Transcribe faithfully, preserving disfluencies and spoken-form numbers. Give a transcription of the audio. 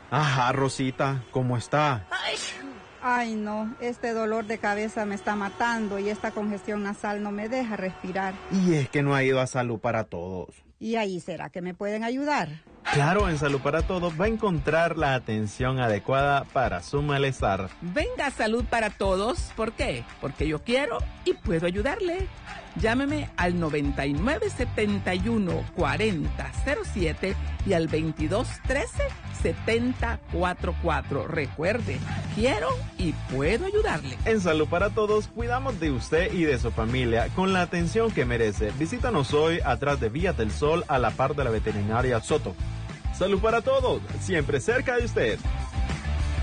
Ajá, Rosita, ¿cómo está? Ay. Ay, no, este dolor de cabeza me está matando y esta congestión nasal no me deja respirar. Y es que no ha ido a Salud para Todos. ¿Y ahí será que me pueden ayudar? Claro, en Salud para Todos va a encontrar la atención adecuada para su malestar. Venga a Salud para Todos. ¿Por qué? Porque yo quiero y puedo ayudarle. Llámeme al noventa y nueve setenta y uno cuarenta cero siete y al veintidós trece setenta cuarenta y cuatro. Recuerde, quiero y puedo ayudarle. En Salud para Todos cuidamos de usted y de su familia con la atención que merece. Visítanos hoy atrás de Vías del Sol a la par de la veterinaria Soto. Salud para Todos, siempre cerca de usted.